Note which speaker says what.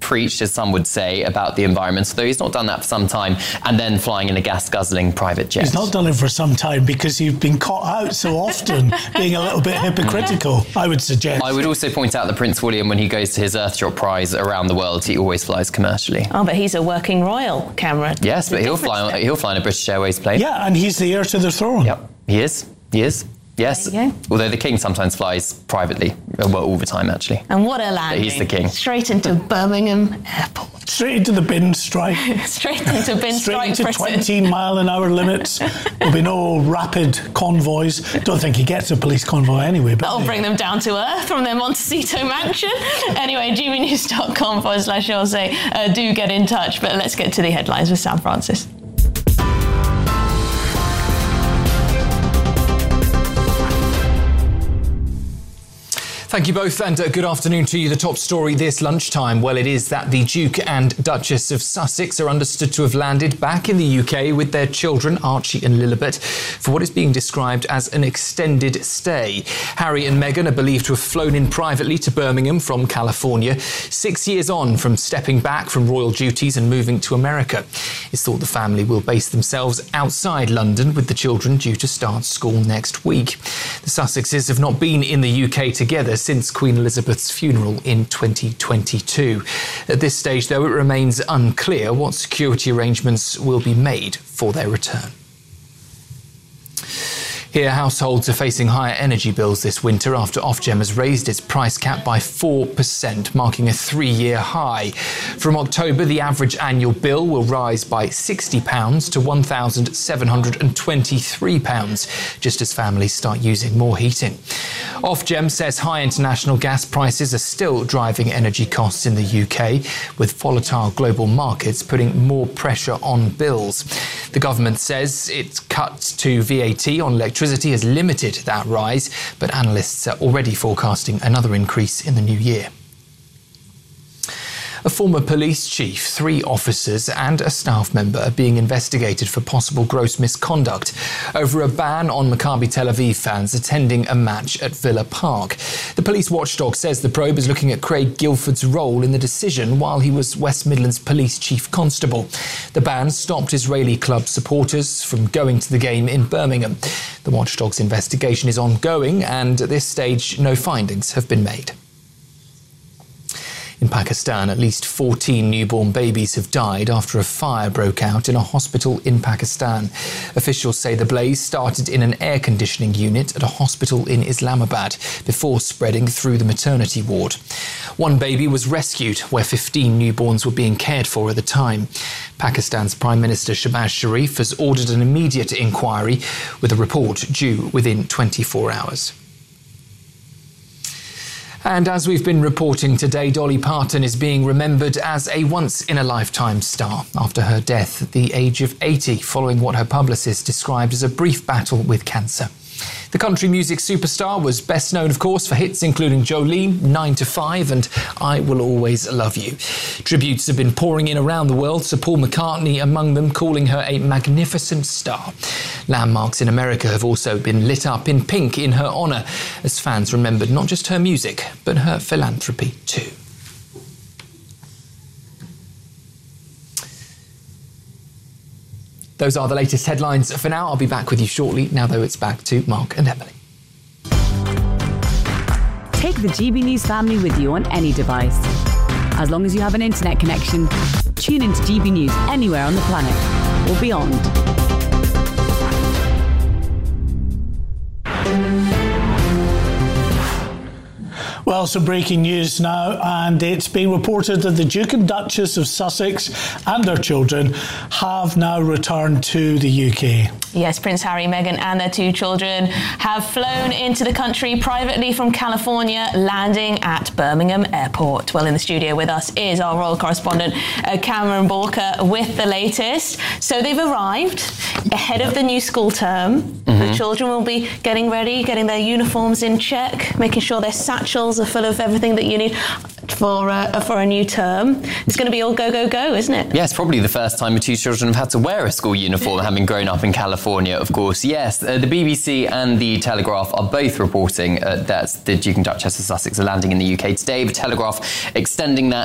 Speaker 1: preached, as some would say, about the environment, though he's not done that for some time, and then flying in a gas-guzzling private jet.
Speaker 2: He's not done it for some time because you've been caught out so often being a little bit hypocritical, I would suggest.
Speaker 1: I would also point out that Prince William, when he goes to his Earthshot prize around the world, he always flies commercially.
Speaker 3: Oh, but he's a working royal, Cameron.
Speaker 1: Yes, but he'll fly on a British Airways plane.
Speaker 2: Yeah, and he's the heir to the throne.
Speaker 1: Yep, he is. Yes, although the king sometimes flies privately, well, all the time, actually.
Speaker 3: And what a landing.
Speaker 1: But he's the king.
Speaker 3: Straight into Birmingham Airport.
Speaker 2: Straight into the bin strike.
Speaker 3: Straight into bin strike.
Speaker 2: Straight into 20-mile-an-hour limits. There'll be no rapid convoys. Don't think he gets a police convoy anyway. But
Speaker 3: that'll bring them down to earth from their Montecito mansion. Anyway, gbnews.com/Jose. Do get in touch. But let's get to the headlines with Sam Francis.
Speaker 4: Thank you both, and good afternoon to you. The top story this lunchtime, well, it is that the Duke and Duchess of Sussex are understood to have landed back in the UK with their children, Archie and Lilibet, for what is being described as an extended stay. Harry and Meghan are believed to have flown in privately to Birmingham from California, 6 years on from stepping back from royal duties and moving to America. It's thought the family will base themselves outside London, with the children due to start school next week. The Sussexes have not been in the UK together since Queen Elizabeth's funeral in 2022. At this stage, though, it remains unclear what security arrangements will be made for their return. Here, households are facing higher energy bills this winter after Ofgem has raised its price cap by 4%, marking a 3-year high. From October, the average annual bill will rise by £60 to £1,723, just as families start using more heating. Ofgem says high international gas prices are still driving energy costs in the UK, with volatile global markets putting more pressure on bills. The government says its cuts to VAT on electricity has limited that rise, but analysts are already forecasting another increase in the new year. A former police chief, 3 officers and a staff member are being investigated for possible gross misconduct over a ban on Maccabi Tel Aviv fans attending a match at Villa Park. The police watchdog says the probe is looking at Craig Guilford's role in the decision while he was West Midlands Police Chief Constable. The ban stopped Israeli club supporters from going to the game in Birmingham. The watchdog's investigation is ongoing, and at this stage, no findings have been made. In Pakistan, at least 14 newborn babies have died after a fire broke out in a hospital in Pakistan. Officials say the blaze started in an air conditioning unit at a hospital in Islamabad before spreading through the maternity ward. One baby was rescued, where 15 newborns were being cared for at the time. Pakistan's Prime Minister Shehbaz Sharif has ordered an immediate inquiry, with a report due within 24 hours. And as we've been reporting today, Dolly Parton is being remembered as a once-in-a-lifetime star after her death at the age of 80, following what her publicist described as a brief battle with cancer. The country music superstar was best known, of course, for hits including Jolene, 9 to 5 and I Will Always Love You. Tributes have been pouring in around the world, Sir Paul McCartney among them, calling her a magnificent star. Landmarks in America have also been lit up in pink in her honour, as fans remembered not just her music, but her philanthropy too. Those are the latest headlines for now. I'll be back with you shortly. Now, though, it's back to Mark and Emily.
Speaker 5: Take the GB News family with you on any device. As long as you have an internet connection, tune into GB News anywhere on the planet or beyond.
Speaker 2: Well, some breaking news now, and it's being reported that the Duke and Duchess of Sussex and their children have now returned to the UK.
Speaker 3: Yes, Prince Harry, Meghan and their 2 children have flown into the country privately from California, landing at Birmingham Airport. Well, in the studio with us is our royal correspondent, Cameron Borker, with the latest. So they've arrived ahead of the new school term. Mm-hmm. The children will be getting ready, getting their uniforms in check, making sure their satchels are full of everything that you need for a new term. It's going to be all go, go, go, isn't it?
Speaker 1: Yes, probably the first time the 2 children have had to wear a school uniform, having grown up in California, of course. Yes, the BBC and the Telegraph are both reporting that the Duke and Duchess of Sussex are landing in the UK today. The Telegraph extending that